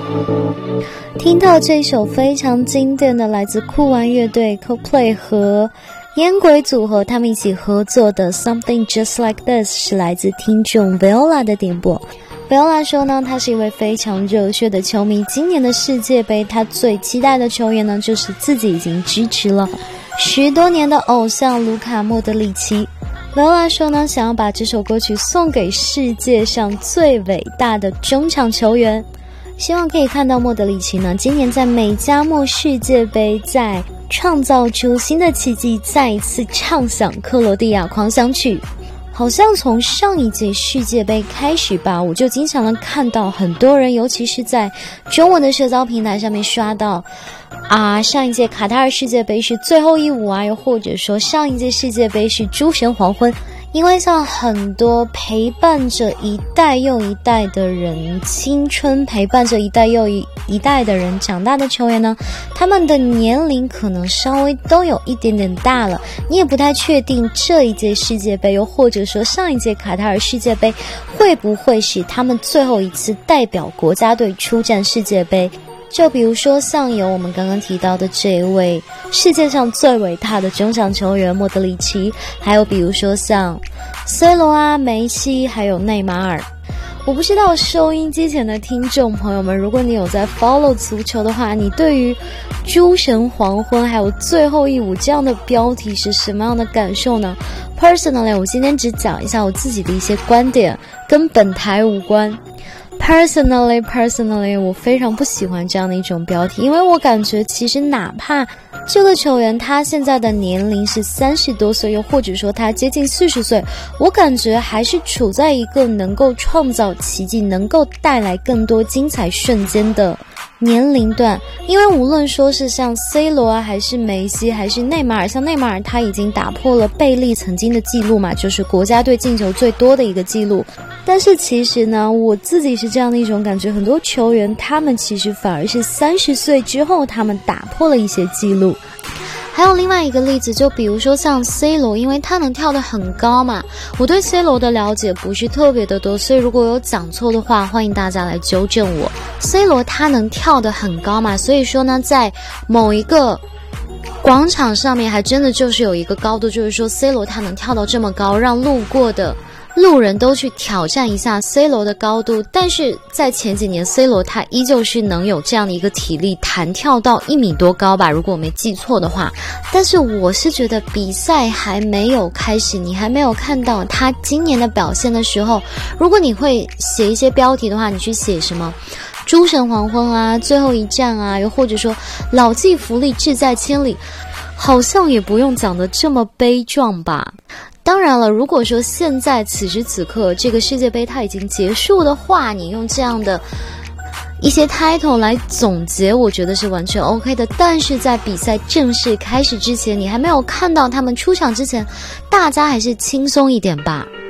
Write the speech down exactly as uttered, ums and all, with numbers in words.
听到这首非常经典的来自酷玩乐队 Coldplay 和烟鬼组合他们一起合作的 Something Just Like This 是来自听众 Viola 的点播。Viola 说呢，他是一位非常热血的球迷，今年的世界杯他最期待的球员呢，就是自己已经支持了十多年的偶像卢卡莫德里奇。Viola 说呢，想要把这首歌曲送给世界上最伟大的中场球员，希望可以看到莫德里奇呢，今年在美加墨世界杯再创造出新的奇迹，再一次唱响克罗地亚狂想曲。好像从上一届世界杯开始吧，我就经常能看到很多人，尤其是在中文的社交平台上面刷到啊，上一届卡塔尔世界杯是最后一舞啊，又或者说上一届世界杯是诸神黄昏。因为像很多陪伴着一代又一代的人青春，陪伴着一代又一一代的人长大的球员呢，他们的年龄可能稍微都有一点点大了，你也不太确定这一届世界杯又或者说上一届卡塔尔世界杯会不会是他们最后一次代表国家队出战世界杯。就比如说像有我们刚刚提到的这一位世界上最伟大的中场球员莫德里奇，还有比如说像 C 罗啊、梅西还有内马尔。我不知道收音机前的听众朋友们，如果你有在 follow 足球的话，你对于诸神黄昏还有最后一舞这样的标题是什么样的感受呢？ Personally 我今天只讲一下我自己的一些观点，跟本台无关。Personally, personally, 我非常不喜欢这样的一种标题，因为我感觉其实哪怕这个球员他现在的年龄是三十多岁，又或者说他接近四十岁，我感觉还是处在一个能够创造奇迹，能够带来更多精彩瞬间的年龄段。因为无论说是像 C 罗啊，还是梅西，还是内马尔，像内马尔他已经打破了贝利曾经的记录嘛，就是国家队进球最多的一个记录。但是其实呢，我自己是这样的一种感觉，很多球员他们其实反而是三十岁之后他们打破了一些记录。还有另外一个例子，就比如说像 C 罗，因为他能跳得很高嘛，我对 C 罗的了解不是特别的多，所以如果有讲错的话，欢迎大家来纠正我。 C 罗他能跳得很高嘛，所以说呢，在某一个广场上面还真的就是有一个高度，就是说 C 罗他能跳到这么高，让路过的路人都去挑战一下 C 罗的高度。但是在前几年 C 罗他依旧是能有这样的一个体力弹跳到一米多高吧，如果我没记错的话。但是我是觉得比赛还没有开始，你还没有看到他今年的表现的时候，如果你会写一些标题的话，你去写什么诸神黄昏啊、最后一战啊，又或者说老骥伏枥，志在千里，好像也不用讲得这么悲壮吧。当然了，如果说现在此时此刻这个世界杯它已经结束的话，你用这样的一些 title 来总结，我觉得是完全 OK 的。但是在比赛正式开始之前，你还没有看到他们出场之前，大家还是轻松一点吧。